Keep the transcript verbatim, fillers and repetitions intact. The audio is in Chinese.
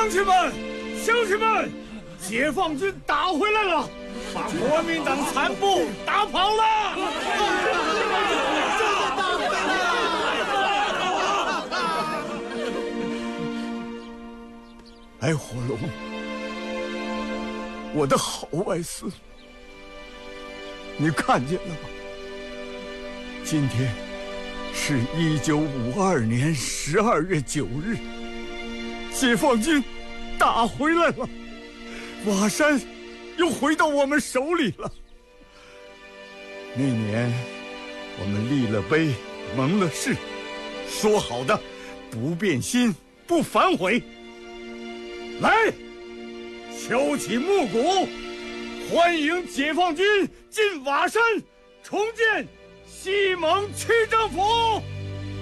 乡亲们，乡亲们，解放军打回来了，把国民党残部打跑了。 来，火龙，我的好外孙，你看见了吗？今天是一九五二年十二月九日，解放军打回来了，瓦山又回到我们手里了。那年我们立了碑，盟了誓，说好的不变心，不反悔。来，敲起木鼓，欢迎解放军进瓦山，重建西蒙区政府。